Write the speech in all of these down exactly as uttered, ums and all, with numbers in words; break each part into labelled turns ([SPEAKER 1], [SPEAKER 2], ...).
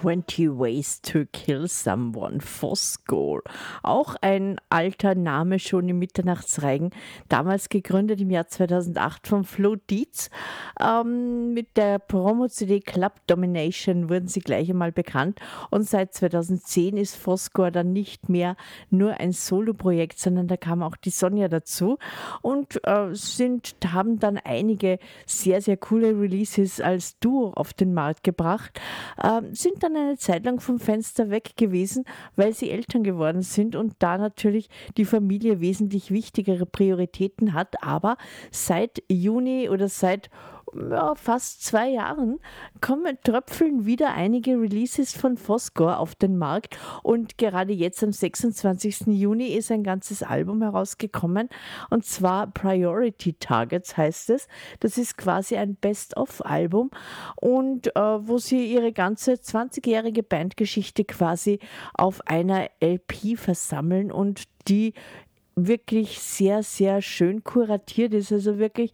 [SPEAKER 1] twenty Ways to Kill Someone, Fosgore. Auch ein alter Name schon im Mitternachtsreigen, damals gegründet im Jahr zweitausendacht von Flo Dietz. Ähm, mit der Promo-C D Club Domination wurden sie gleich einmal bekannt und seit zweitausendzehn ist Fosgore dann nicht mehr nur ein Soloprojekt, sondern da kam auch die Sonja dazu und äh, sind, haben dann einige sehr, sehr coole Releases als Duo auf den Markt gebracht, äh, sind dann eine Zeit lang vom Fenster weg gewesen, weil sie Eltern geworden sind und da natürlich die Familie wesentlich wichtigere Prioritäten hat. Aber seit Juni oder seit ja, fast zwei Jahren kommen, tröpfeln wieder einige Releases von Fosgore auf den Markt und gerade jetzt am sechsundzwanzigsten Juni ist ein ganzes Album herausgekommen und zwar Priority Targets heißt es. Das ist quasi ein Best-of-Album und äh, wo sie ihre ganze zwanzigjährige Bandgeschichte quasi auf einer L P versammeln und die wirklich sehr, sehr schön kuratiert ist, also wirklich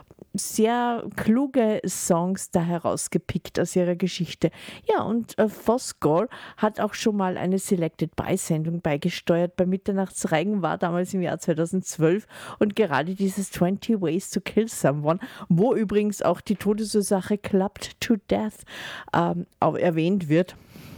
[SPEAKER 1] sehr kluge Songs da herausgepickt aus ihrer Geschichte. Ja, und äh, Fosgore hat auch schon mal eine Selected-by-Sendung beigesteuert. Bei Mitternachtsreigen war damals im Jahr zweitausendzwölf und gerade dieses twenty Ways to Kill Someone, wo übrigens auch die Todesursache Clubbed to Death ähm, auch erwähnt wird.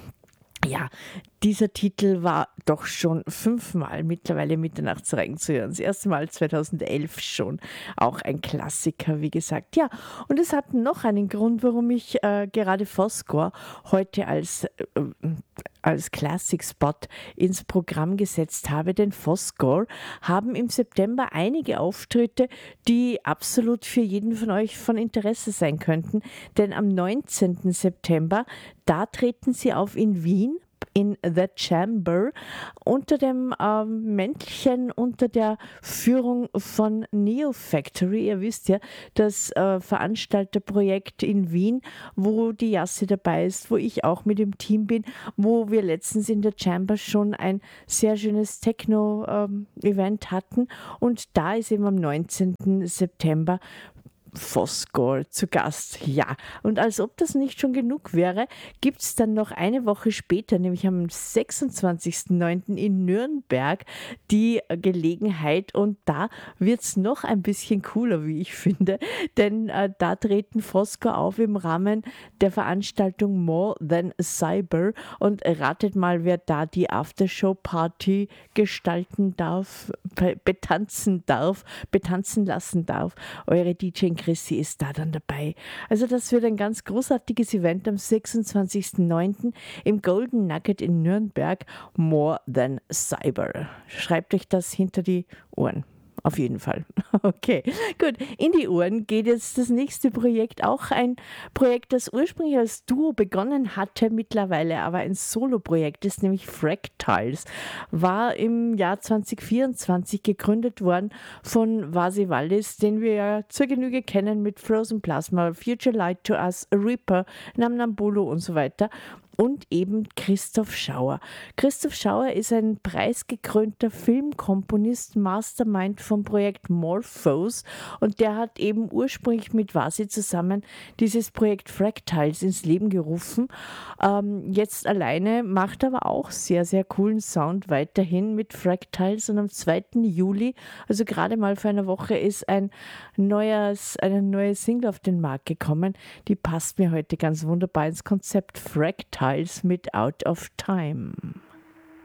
[SPEAKER 1] Ja, dieser Titel war doch schon fünfmal mittlerweile Mitternachtsreigen zu hören. Das erste Mal zweitausendelf schon. Auch ein Klassiker, wie gesagt. Ja, und es hat noch einen Grund, warum ich äh, gerade Fosgore heute als, äh, als Classic Spot ins Programm gesetzt habe. Denn Fosgore haben im September einige Auftritte, die absolut für jeden von euch von Interesse sein könnten. Denn am neunzehnten September, da treten sie auf in Wien in The Chamber unter dem ähm, Mäntelchen, unter der Führung von Neo Factory. Ihr wisst ja, das äh, Veranstalterprojekt in Wien, wo die Jassi dabei ist, wo ich auch mit dem Team bin, wo wir letztens in der Chamber schon ein sehr schönes Techno-Event ähm, hatten und da ist eben am neunzehnten September Fosgore zu Gast. Ja, und als ob das nicht schon genug wäre, gibt es dann noch eine Woche später, nämlich am sechsundzwanzigsten neunten in Nürnberg, die Gelegenheit und da wird es noch ein bisschen cooler, wie ich finde, denn äh, da treten Fosgore auf im Rahmen der Veranstaltung More Than Cyber und ratet mal, wer da die Aftershow-Party gestalten darf, betanzen darf, betanzen lassen darf. Eure D J Chrissy ist da dann dabei. Also das wird ein ganz großartiges Event am sechsundzwanzigsten neunten im Golden Nugget in Nürnberg, More Than Cyber. Schreibt euch das hinter die Ohren. Auf jeden Fall. Okay, gut. In die Ohren geht jetzt das nächste Projekt. Auch ein Projekt, das ursprünglich als Duo begonnen hatte, mittlerweile aber ein Solo-Projekt ist, nämlich Fractals. War im Jahr zweitausendvierundzwanzig gegründet worden von Vasi Wallis, den wir ja zur Genüge kennen mit Frozen Plasma, Future Light to Us, Reaper, Namnambolo und so weiter. Und eben Christoph Schauer. Christoph Schauer ist ein preisgekrönter Filmkomponist, Mastermind vom Projekt Morphose und der hat eben ursprünglich mit Vasi zusammen dieses Projekt Fractals ins Leben gerufen. Ähm, jetzt alleine macht aber auch sehr, sehr coolen Sound weiterhin mit Fractals und am zweiten Juli, also gerade mal vor einer Woche, ist ein neues, eine neue Single auf den Markt gekommen. Die passt mir heute ganz wunderbar ins Konzept Fractals mit Out of Time.